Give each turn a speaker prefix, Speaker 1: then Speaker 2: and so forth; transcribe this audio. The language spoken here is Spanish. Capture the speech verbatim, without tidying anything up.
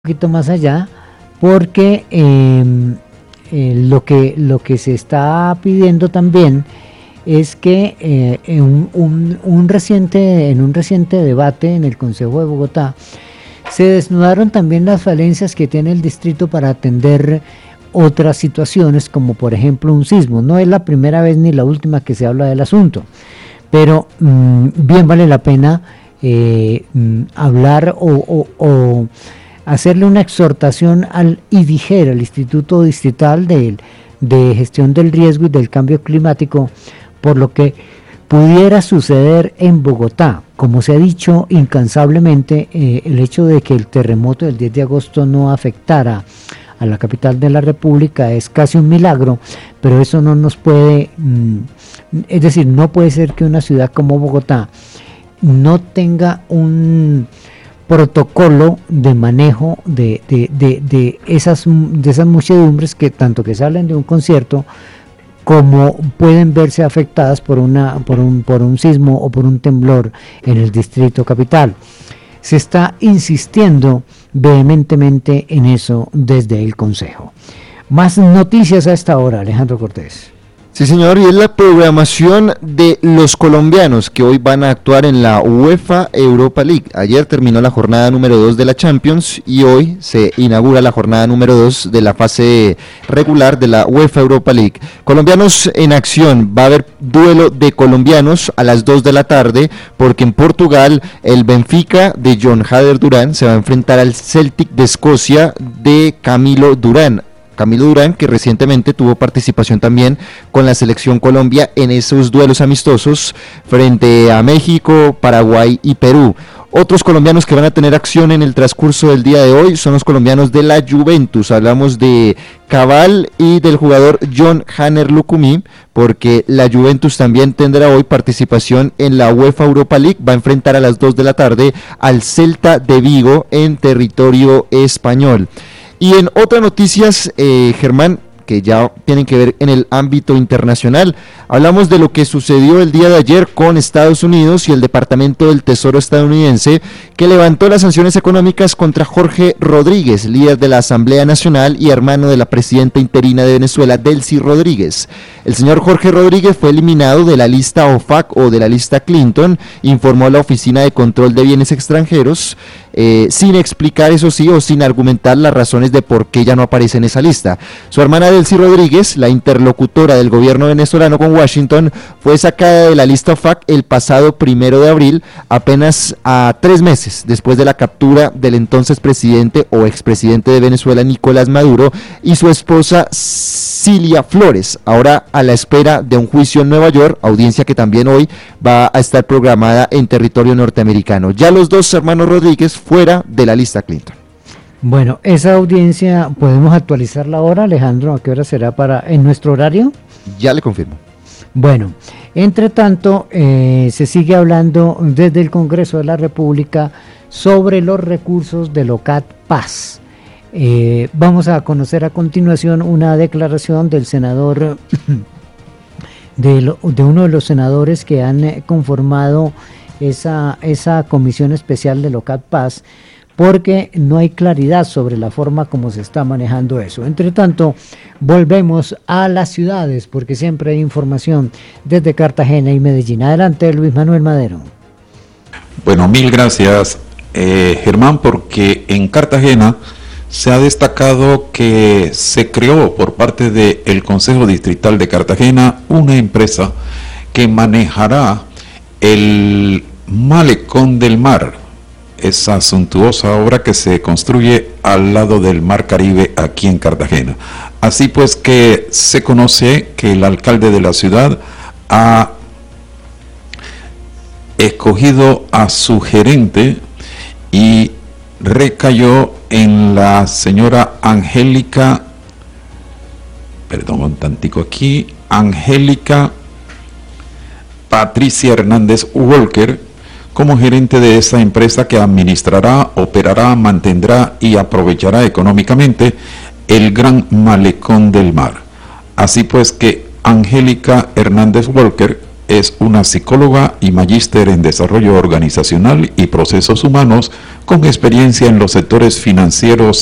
Speaker 1: poquito más allá, porque eh, eh, lo que lo que se está pidiendo también es que eh, en un, un, un reciente en un reciente debate en el Consejo de Bogotá se desnudaron también las falencias que tiene el distrito para atender otras situaciones, como por ejemplo un sismo. No es la primera vez ni la última que se habla del asunto, pero mmm, bien vale la pena eh, mmm, hablar o, o, o hacerle una exhortación al IDIGER, al Instituto Distrital de, de Gestión del Riesgo y del Cambio Climático, por lo que pudiera suceder en Bogotá. Como se ha dicho incansablemente, eh, el hecho de que el terremoto del diez de agosto no afectara a la capital de la República es casi un milagro, pero eso no nos puede, mm, es decir, no puede ser que una ciudad como Bogotá no tenga un protocolo de manejo de, de, de, de, esas, de esas muchedumbres que tanto que salen de un concierto como pueden verse afectadas por, una, por, un, por un sismo o por un temblor en el distrito capital. Se está insistiendo vehementemente en eso desde el Consejo. Más noticias a esta hora, Alejandro Cortés.
Speaker 2: Sí, señor, y es la programación de los colombianos que hoy van a actuar en la UEFA Europa League. Ayer terminó la jornada número dos de la Champions y hoy se inaugura la jornada número dos de la fase regular de la UEFA Europa League. Colombianos en acción, va a haber duelo de colombianos a las dos de la tarde, porque en Portugal el Benfica de John Hader Durán se va a enfrentar al Celtic de Escocia de Camilo Durán. Camilo Durán, que recientemente tuvo participación también con la selección Colombia en esos duelos amistosos frente a México, Paraguay y Perú. Otros colombianos que van a tener acción en el transcurso del día de hoy son los colombianos de la Juventus. Hablamos de Cabal y del jugador John Hanner Lucumí, porque la Juventus también tendrá hoy participación en la UEFA Europa League. Va a enfrentar a las dos de la tarde al Celta de Vigo en territorio español. Y en otras noticias, eh, Germán, que ya tienen que ver en el ámbito internacional, hablamos de lo que sucedió el día de ayer con Estados Unidos y el Departamento del Tesoro estadounidense, que levantó las sanciones económicas contra Jorge Rodríguez, líder de la Asamblea Nacional y hermano de la presidenta interina de Venezuela, Delcy Rodríguez. El señor Jorge Rodríguez fue eliminado de la lista O F A C o de la lista Clinton, informó la Oficina de Control de Bienes Extranjeros, eh, sin explicar, eso sí, o sin argumentar las razones de por qué ya no aparece en esa lista. Su hermana Delcy Rodríguez, la interlocutora del gobierno venezolano con Washington, fue sacada de la lista O F A C el pasado primero de abril, apenas a tres meses después de la captura del entonces presidente o expresidente de Venezuela, Nicolás Maduro, y su esposa Cilia Flores, ahora a la espera de un juicio en Nueva York, audiencia que también hoy va a estar programada en territorio norteamericano. Ya los dos hermanos Rodríguez fuera de la lista Clinton.
Speaker 1: Bueno, esa audiencia, ¿podemos actualizarla ahora, Alejandro? ¿A qué hora será para en nuestro horario?
Speaker 2: Ya le confirmo.
Speaker 1: Bueno, entre tanto, eh, se sigue hablando desde el Congreso de la República sobre los recursos del OCAT Paz. Eh, vamos a conocer a continuación una declaración del senador, de, lo, de uno de los senadores que han conformado esa, esa comisión especial del OCAT Paz, porque no hay claridad sobre la forma como se está manejando eso. Entre tanto, volvemos a las ciudades, porque siempre hay información desde Cartagena y Medellín. Adelante, Luis Manuel Madero.
Speaker 3: Bueno, mil gracias, eh, Germán, porque en Cartagena se ha destacado que se creó por parte del Consejo Distrital de Cartagena una empresa que manejará el Malecón del Mar, esa suntuosa obra que se construye al lado del Mar Caribe aquí en Cartagena. Así pues que se conoce que el alcalde de la ciudad ha escogido a su gerente y recayó en la señora Angélica, perdón un tantico aquí, Angélica Patricia Hernández Walker, como gerente de esa empresa que administrará, operará, mantendrá y aprovechará económicamente el Gran Malecón del Mar. Así pues que Angélica Hernández Walker es una psicóloga y magíster en desarrollo organizacional y procesos humanos con experiencia en los sectores financieros